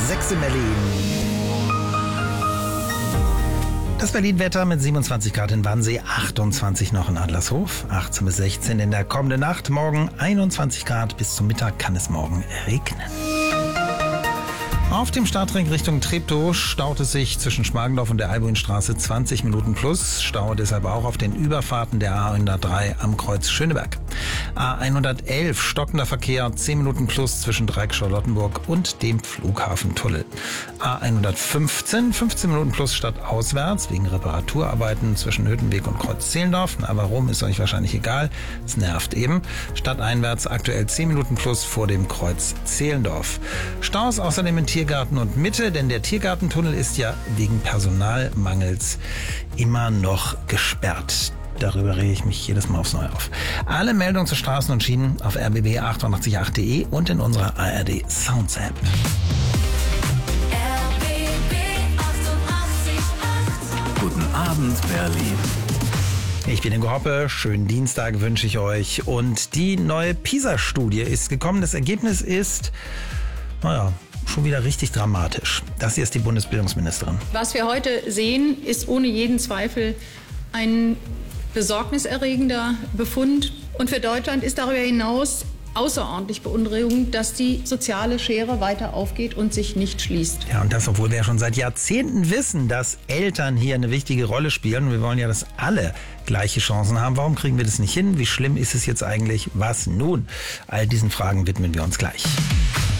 6 in Berlin. Das Berlin-Wetter mit 27 Grad in Wannsee, 28 noch in Adlershof, 18 bis 16 in der kommenden Nacht. Morgen 21 Grad, bis zum Mittag kann es morgen regnen. Auf dem Startring Richtung Treptow staut es sich zwischen Schmargendorf und der Albuinstraße 20 Minuten plus. Stau deshalb auch auf den Überfahrten der A103 am Kreuz Schöneberg. A111 stockender Verkehr 10 Minuten plus zwischen Dreieck-Charlottenburg und dem Flughafentunnel. A115 15 Minuten plus stadtauswärts wegen Reparaturarbeiten zwischen Hüttenweg und Kreuz Zehlendorf. Na, warum, ist euch wahrscheinlich egal. Es nervt eben. Stadteinwärts aktuell 10 Minuten plus vor dem Kreuz Zehlendorf. Staus außerdem in Tiergarten und Mitte, denn der Tiergartentunnel ist ja wegen Personalmangels immer noch gesperrt. Darüber rege ich mich jedes Mal aufs Neue auf. Alle Meldungen zu Straßen und Schienen auf rbb888.de und in unserer ARD Sounds App. Guten Abend, Berlin. Ich bin Ingo Hoppe, schönen Dienstag wünsche ich euch. Und die neue PISA-Studie ist gekommen. Das Ergebnis ist, schon wieder richtig dramatisch. Das hier ist die Bundesbildungsministerin. Was wir heute sehen, ist ohne jeden Zweifel ein besorgniserregender Befund. Und für Deutschland ist darüber hinaus außerordentlich beunruhigend, dass die soziale Schere weiter aufgeht und sich nicht schließt. Ja, und das, obwohl wir schon seit Jahrzehnten wissen, dass Eltern hier eine wichtige Rolle spielen. Und wir wollen ja, dass alle gleiche Chancen haben. Warum kriegen wir das nicht hin? Wie schlimm ist es jetzt eigentlich? Was nun? All diesen Fragen widmen wir uns gleich.